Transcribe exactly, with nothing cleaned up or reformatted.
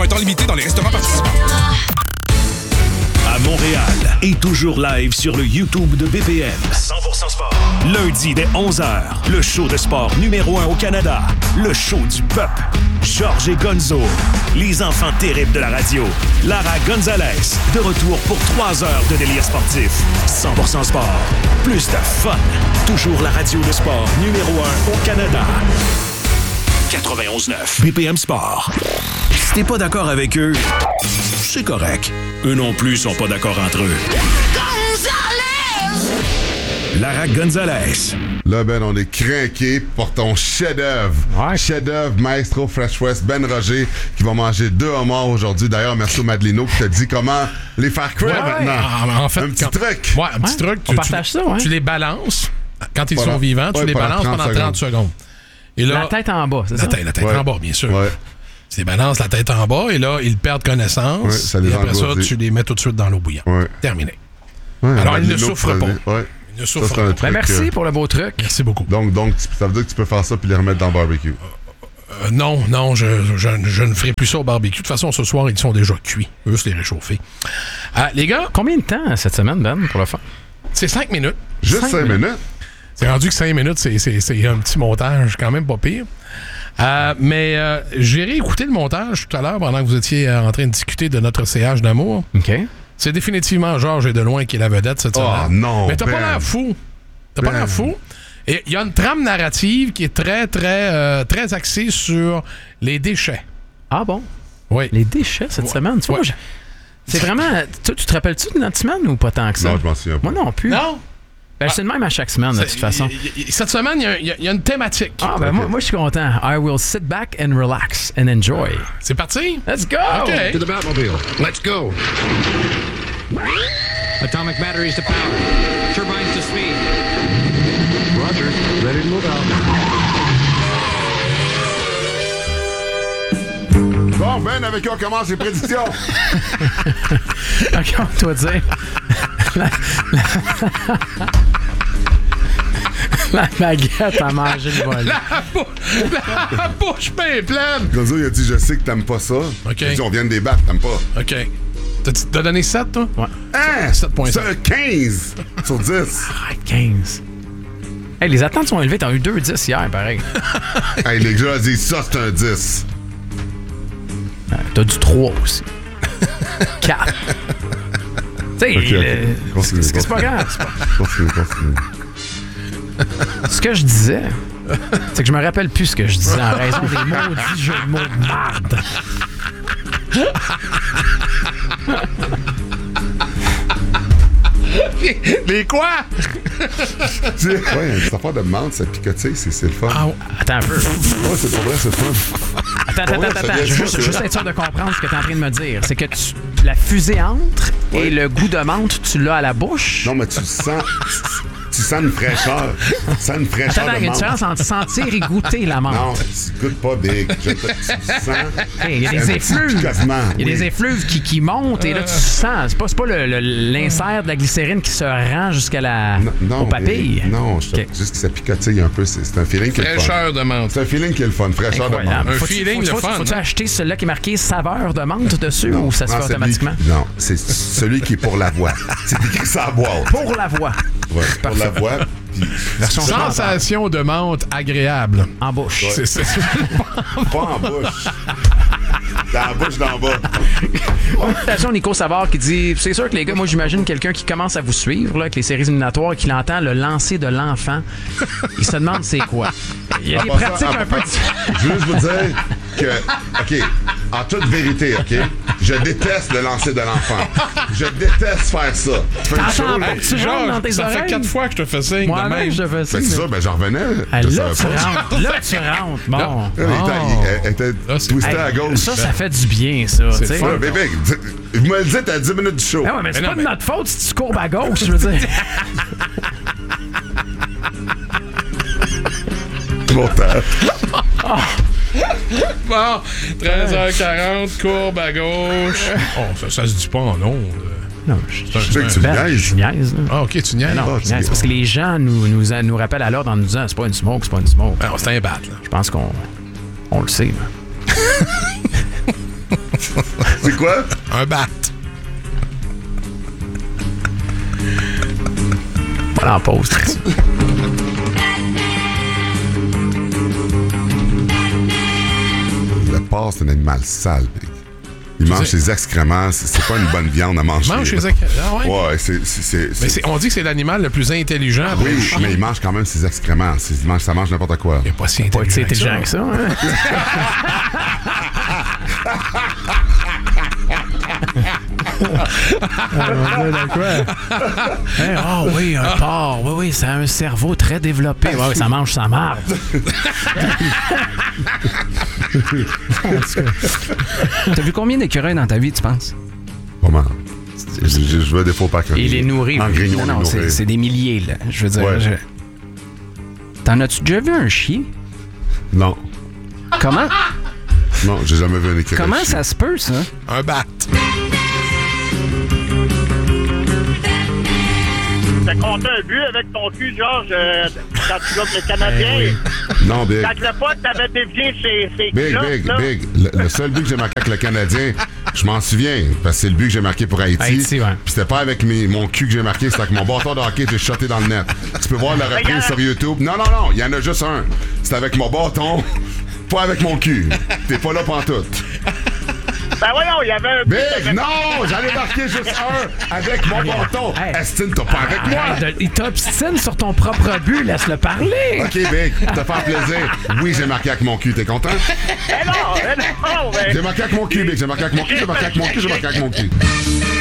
un temps limité dans les restaurants participants. À Montréal et toujours live sur le YouTube de B P M. cent pour cent sport. Lundi dès onze heures, le show de sport numéro un au Canada. Le show du peuple. Georges et Gonzo. Les enfants terribles de la radio. Lara Gonzalez. De retour pour trois heures de délire sportif. cent pour cent sport. Plus de fun. Toujours la radio de sport numéro un au Canada. quatre-vingt-onze neuf. B P M Sport. Si t'es pas d'accord avec eux, c'est correct. Eux non plus sont pas d'accord entre eux. Gonzalez! Lara Gonzalez. Là, Ben, on est craqué pour ton chef-d'œuvre. Ouais. Chef-d'œuvre, Maestro Fresh West, Ben Roger, qui va manger deux homards aujourd'hui. D'ailleurs, merci au Madelino qui t'a dit comment les faire cuire ouais, maintenant. En, en fait, un petit quand, truc. Ouais, un petit ouais, truc. on Tu, partage tu, ça, ouais. Tu les balances quand ils Pendant, sont vivants. Tu ouais, les pendant balances trente pendant trente secondes. Et là, la tête en bas, c'est la ça? Tête, la tête ouais. en bas, bien sûr. Ouais. Tu les balances la tête en bas et là, ils perdent connaissance. Ouais, ça les et après ça, engourdit. tu les mets tout de suite dans l'eau bouillante. Ouais. Terminé. Ouais, Alors, ils ne Madelino souffrent prenait- pas. Ouais. Ils ne Ça, souffrent c'est un pas. truc, Ben merci euh, pour le beau truc. Merci beaucoup. Donc, donc, ça veut dire que tu peux faire ça puis les remettre dans le barbecue. Euh, non, non, je, je, je ne ferai plus ça au barbecue. De toute façon, ce soir, ils sont déjà cuits. Juste les réchauffer. Euh, les gars, Combien de temps cette semaine, Ben, pour le faire? c'est cinq minutes. Juste Cinq cinq minutes. minutes. C'est rendu que cinq minutes, c'est, c'est, c'est un petit montage quand même pas pire. Euh, mais euh, j'ai réécouté le montage tout à l'heure pendant que vous étiez euh, en train de discuter de notre C H d'amour. OK. C'est définitivement Georges et de loin qui est la vedette cette Oh semaine. non, Mais t'as Ben. pas l'air fou. T'as Ben. pas l'air fou. Et il y a une trame narrative qui est très, très, euh, très axée sur les déchets. Ah bon? Oui. Les déchets cette Ouais. semaine, tu vois, Ouais. moi, je- c'est vraiment... Toi, tu te rappelles-tu de notre semaine ou pas tant que ça? Non, je m'en souviens pas. Moi non plus. Non? Ben, c'est le même à chaque semaine, de toute façon. y- y- Cette semaine, il y a- il y, a- il y a une thématique. Ah, ben Ok. moi, moi je suis content. I will sit back and relax and enjoy. C'est parti? Let's go! OK. To the Batmobile. Let's go. Atomic batteries to power. Turbines to speed. Roger. Ready to move out. Bon, Ben, avec qui on commence les prédictions? OK, on doit dire... la, la... la baguette a mangé le vol. La, bou- la bouche bien pleine. Gonzo, il a dit, je sais que t'aimes pas ça. Ok. Il a dit, on vient de débattre, t'aimes pas. OK. T'as, t'as donné sept, toi? Ouais. Hein? sept virgule C'est cinq. un quinze sur dix. Ah, quinze. Hey, les attentes sont élevées. T'as eu deux dix hier, pareil. Hey, les gars disent ça, c'est un dix. Euh, T'as du trois aussi. quatre. Tu sais, Ok, ok. le- Continue, c'est c'est pas continue. grave. c'est pas- Continue, continue. Ce que je disais, c'est que je me rappelle plus ce que je disais en raison des maudits jeux de mots de marde. Les, les quoi? Tu sais, ouais, cette affaire de menthe, ça picotille, c'est, c'est le fun. Ah, Attends un peu. Ouais, c'est pour vrai, c'est le fun. Attends, attends, Ouais, attends, ça attends. vient Je de veux ça, juste, c'est juste vrai. être sûr de comprendre ce que tu es en train de me dire. C'est que tu, la fusée entre et le goût de menthe, tu l'as à la bouche. Non, mais tu sens. Tu sens une fraîcheur. Tu sens une fraîcheur Attends, il y de a une menthe. différence entre sentir et goûter la menthe. Non, tu goûtes pas big. Je te- tu sens. Hey, il y a un des petit effluves. picotement, Il y a oui. des effluves qui, qui montent et là, tu sens. C'est pas, c'est pas le, le- l'insert de la glycérine qui se rend jusqu'à la, Non, non, au papille. mais- Non, je te- Ok. juste que ça picotille un peu. C'est, c'est un feeling qui est le fun. fraîcheur de menthe. C'est un feeling qui est le fun. Fraîcheur de Incroyable. menthe. Un Faut-tu- feeling, faut-tu- le fun, Faut-tu hein? acheter celui-là qui est marqué saveur de menthe dessus ou ça se Non, fait celui- automatiquement? Non, c'est celui qui est pour la voix. C'est écrit ça à boîte. Pour la voix. Ouais, pour la voix. Puis, Version Sensation de menthe agréable. en bouche. C'est, c'est, pas en bouche. Dans la bouche d'en bas. Attention, Nico Savard qui dit c'est sûr que les gars, moi j'imagine quelqu'un qui commence à vous suivre là, avec les séries éliminatoires et qui entend le lancer de l'enfant. Il se demande c'est quoi. Il y a des En passant, pratiques en- un peu différentes. Je veux juste vous dire que, OK, en toute vérité, OK, je déteste le lancer de l'enfant. Je déteste faire ça. Tu fais une T'entends chose- pas? Hey, Tu rentres Georges, dans tes ça fait oreilles? quatre fois que je te fais signe de Moi-même, même. je fais Ben, ça. c'est ça, ben j'en revenais. Ah, Je là, tu savais pas. rentres. Là, tu rentres. Bon. Elle était, Oh. elle était Là, c'est- twistée Hey, à gauche. ça, ça fait du bien, ça. C'est tu sais. le fun. Ouais, bébé, vous me le dites à dix minutes du show. Ah ouais, mais c'est Mais pas non, de mais- notre faute si tu courbes à gauche, je veux dire. Montage. Bon, treize heures quarante, courbe à gauche. Oh, ça, ça se dit pas en ondes. Non, je, C'est un- Je sais que tu c'est le un- Ben, niaises. je niaise, là. Ah, ok, tu niaises. Non, Ah, je tu niaise, dis- parce que les gens nous, nous, nous rappellent à l'ordre en nous disant c'est pas une smoke, c'est pas une smoke. Ah, c'est un bat, là. Je pense qu'on on le sait. Là. C'est quoi? Un bat. Pas en pause. Le porc, c'est un animal sale, Big. Il mange sais- ses excréments. C'est, c'est pas une bonne viande à manger. Il mange ses excréments. Ah ouais? Ouais, c'est... c'est, c'est, Mais c'est- c'est- on dit que c'est l'animal le plus intelligent. après Oui, le chien. mais il mange quand même ses excréments. C'est- il mange- ça mange n'importe quoi. Il n'est pas si Pas intelligent, si intelligent que ça. Hein? Hein, Ah oui, un porc. Oui, oui, ça a un cerveau très développé. Ouais, ouais, ça mange sa marde. T'as vu combien d'écureuils dans ta vie, tu penses? Pas mal. Je, je, je veux des faux pas Il est nourri. En oui. grignon, Non, il est non, nourri. c'est, c'est des milliers, là. Je veux dire. Ouais. je- T'en as-tu déjà vu un chien? Non. Comment? Non, j'ai jamais vu un écureuil. Comment chier. ça se peut, ça? Un bat. T'as compté un but avec ton cul, Georges, euh, quand tu joues avec le Canadien. Non, Big. Quand le pote t'avait dévié ses, ses Big, culottes, Big, là. Big. Le, le seul but que j'ai marqué avec le Canadien, je m'en souviens, parce que c'est le but que j'ai marqué pour Haïti. Haïti, ouais. Puis c'était pas avec mes, mon cul que j'ai marqué, c'était avec mon bâton de hockey que j'ai shoté dans le net. Tu peux voir la Mais y reprise a- sur YouTube. Non, non, non, il y en a juste un. C'était avec mon bâton, pas avec mon cul. T'es pas là pantoute. Ben voyons, il y avait un but. Big, non, j'en ai marqué juste un avec mon bâton. Hey. Estine, t'as pas avec moi. Arrête de- Il t'obstine sur ton propre but. Laisse-le parler. OK, Big, te faire plaisir. Oui, j'ai marqué avec mon cul, t'es content? Ben non, ben non, ben... J'ai marqué avec mon cul, Big, j'ai marqué avec mon cul, j'ai marqué avec mon cul, j'ai marqué avec mon cul.